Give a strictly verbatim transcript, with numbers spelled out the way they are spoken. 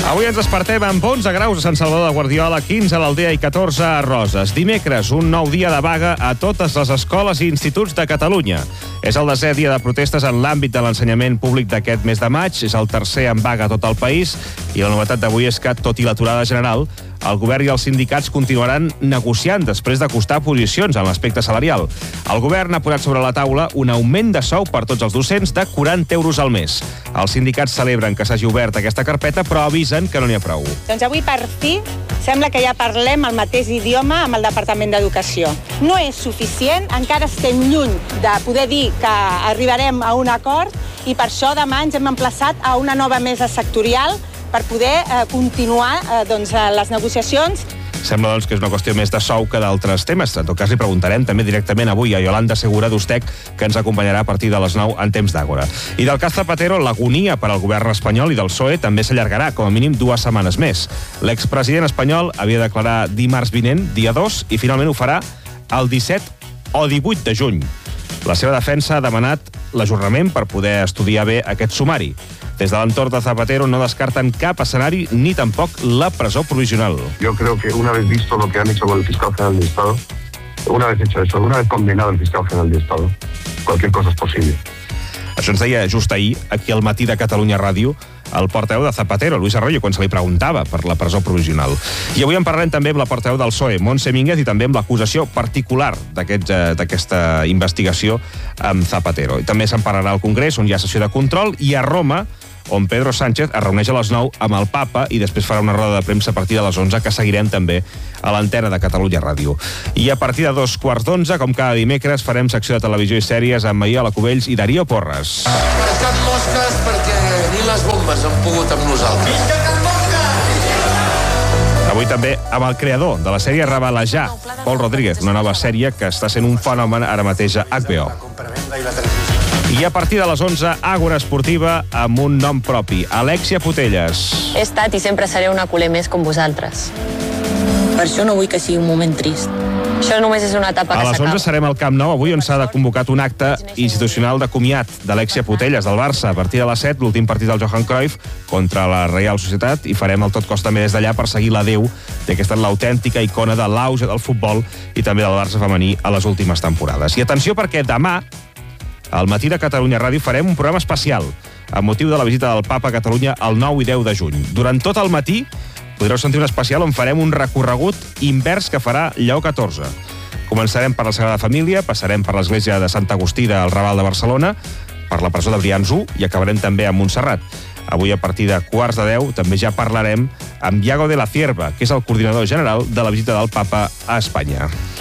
Avui ens despertem amb onze graus a Sant Salvador de Guardiola, quinze a l'Aldea i catorze a Roses. Dimecres, un nou dia de vaga a totes les escoles i instituts de Catalunya. És el desè dia de protestes en l'àmbit de l'ensenyament públic d'aquest mes de maig. És el tercer en vaga a tot el país i la novetat d'avui és que, tot i l'aturada general, el govern i els sindicats continuaran negociant després d'acostar posicions en l'aspecte salarial. El govern ha posat sobre la taula un augment de sou per tots els docents de quaranta euros al mes. Els sindicats celebren que s'hagi obert aquesta carpeta, però avisen que no n'hi ha prou. Doncs avui, per fi, sembla que ja parlem el mateix idioma amb el Departament d'Educació. No és suficient, encara estem lluny de poder dir que arribarem a un acord i per això demà ens hem emplaçat a una nova mesa sectorial per poder eh, continuar eh, doncs, les negociacions. Sembla doncs, que és una qüestió més de sou que d'altres temes. En tot cas, li preguntarem també directament avui a Yolanda Segura d'Ustec, que ens acompanyarà a partir de les nou en temps d'Àgora. I del cas Zapatero, l'agonia per al govern espanyol i del P S O E també s'allargarà, com a mínim dues setmanes més. L'expresident espanyol havia de declarar dimarts vinent, dia dos, i finalment ho farà el disset o divuit de juny. La seva defensa ha demanat l'ajornament per poder estudiar bé aquest sumari. Des de l'entorn de Zapatero no descarten cap escenari ni tampoc la presó provisional. Yo creo que una vez visto lo que han hecho con el fiscal general del Estado, una vez hecho eso, una vez condenado el fiscal general del Estado, cualquier cosa es posible. Això ens deia just ahir, aquí al matí de Catalunya Ràdio, el portaveu de Zapatero, Luis Arroyo, quan se li preguntava per la presó provisional. I avui en parlarem també amb la portaveu del P S O E, Montse Mínguez, i també amb l'acusació particular d'aquesta investigació amb Zapatero. I també se'n parlarà al Congrés, on hi ha sessió de control, i a Roma, on Pedro Sánchez es reuneix a les nou amb el Papa i després farà una roda de premsa a partir de les onze, que seguirem també a l'antena de Catalunya Ràdio. I a partir de dos quarts d'onze, com cada dimecres, farem secció de televisió i sèries amb Maiola Cubells i Darío Porres. Cap mosques perquè ni les bombes han pogut amb nosaltres. Visca Cap Mosques! Avui també amb el creador de la sèrie Revelejar, Pol Rodríguez, una nova sèrie que està sent un fenomen ara mateix a H B O. I a partir de les onze, Àgora Esportiva amb un nom propi, Alexia Putellas. He estat i sempre seré una culer més com vosaltres. Per això no vull que sigui un moment trist. Això només és una etapa que s'acaba. A les onze serem al Camp Nou, avui on s'ha de convocat un acte institucional de comiat d'Alexia Putellas, del Barça. A partir de les set, l'últim partit del Johan Cruyff contra la Reial Societat, i farem el tot cos també des d'allà per seguir l'adeu d'aquesta l'autèntica icona de l'auge del futbol i també del Barça femení a les últimes temporades. I atenció, perquè demà, al matí de Catalunya Ràdio, farem un programa especial amb motiu de la visita del Papa a Catalunya el nou i deu de juny. Durant tot el matí podreu sentir un especial on farem un recorregut invers que farà Lleó catorze. Començarem per la Sagrada Família, passarem per l'església de Sant Agustí del Raval de Barcelona, per la presó de Brians u i acabarem també a Montserrat. Avui, a partir de quarts de deu, també ja parlarem amb Iago de la Cierva, que és el coordinador general de la visita del Papa a Espanya.